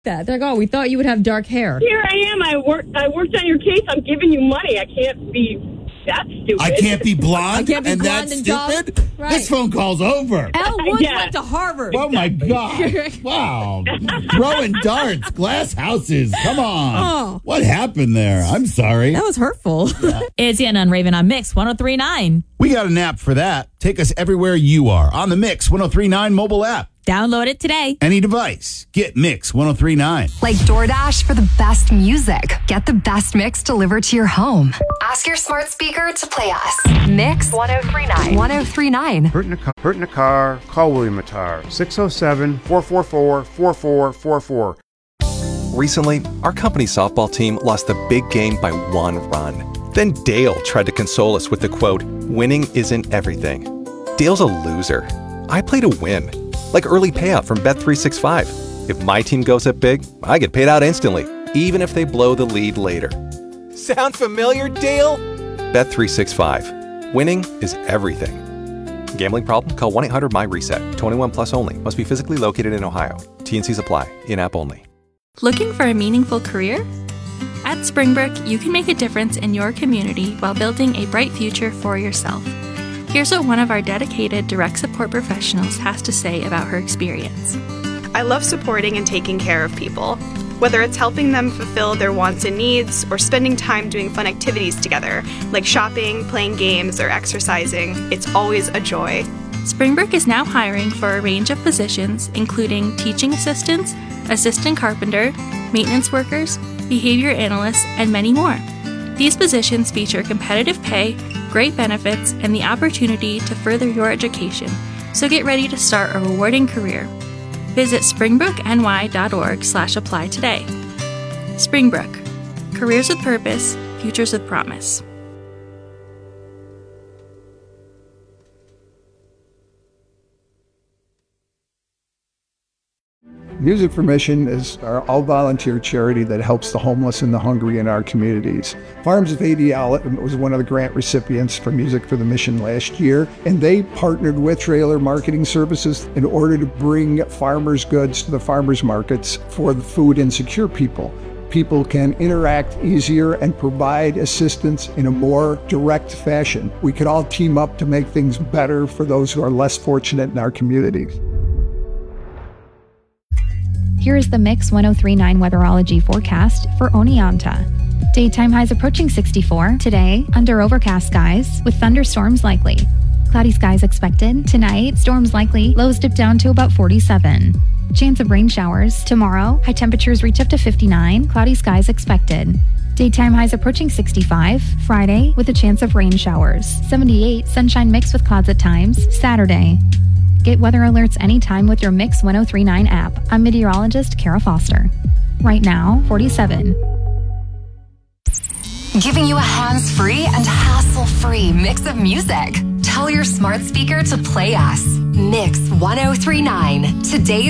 that. They're like, oh, we thought you would have dark hair. Here I am. I worked on your case. I'm giving you money. I can't be that stupid. I can't be blonde. I can't be and blonde that's and stupid. dumb. Right. This phone call's over. Elle Woods Yeah. went to Harvard. Oh my God! Wow, throwing darts, glass houses. Come on. Oh. What happened there? I'm sorry. That was hurtful. It's Anna and Raven on Mix 103.9. We got an app for that. Take us everywhere you are on the Mix 103.9 mobile app. Download it today. Any device. Get Mix 103.9. Like DoorDash for the best music. Get the best mix delivered to your home. Ask your smart speaker to play us. Mix 1039. 1039. Hurt in a car, call William Attar. 607-444-4444. Recently, our company's softball team lost the big game by 1 run. Then Dale tried to console us with the quote, "Winning isn't everything." Dale's a loser. I play to win. Like early payout from Bet365. If my team goes up big, I get paid out instantly, even if they blow the lead later. Sound familiar, Dale? Bet365. Winning is everything. Gambling problem? Call 1-800-MY-RESET. 21 plus only. Must be physically located in Ohio. T&Cs apply. In-app only. Looking for a meaningful career? At Springbrook, you can make a difference in your community while building a bright future for yourself. Here's what one of our dedicated direct support professionals has to say about her experience. I love supporting and taking care of people. Whether it's helping them fulfill their wants and needs or spending time doing fun activities together, like shopping, playing games, or exercising, it's always a joy. Springbrook is now hiring for a range of positions, including teaching assistants, assistant carpenter, maintenance workers, behavior analysts, and many more. These positions feature competitive pay, great benefits, and the opportunity to further your education, so get ready to start a rewarding career. Visit springbrookny.org/apply today. Springbrook. Careers with purpose, futures with promise. Music for Mission is our all-volunteer charity that helps the homeless and the hungry in our communities. Farms of ADL was one of the grant recipients for Music for the Mission last year, and they partnered with Trailer Marketing Services in order to bring farmers' goods to the farmers' markets for the food insecure people. People can interact easier and provide assistance in a more direct fashion. We could all team up to make things better for those who are less fortunate in our communities. Here is the Mix 1039 weatherology forecast for Oneonta. Daytime highs approaching 64. Today, under overcast skies with thunderstorms likely. Cloudy skies expected. Tonight, storms likely. Lows dip down to about 47. Chance of rain showers. Tomorrow, high temperatures reach up to 59. Cloudy skies expected. Daytime highs approaching 65. Friday, with a chance of rain showers. 78. Sunshine mixed with clouds at times. Saturday. Get weather alerts anytime with your Mix 1039 app. I'm meteorologist Kara Foster. Right now, 47. Giving you a hands-free and hassle-free mix of music. Tell your smart speaker to play us. Mix 1039. Today's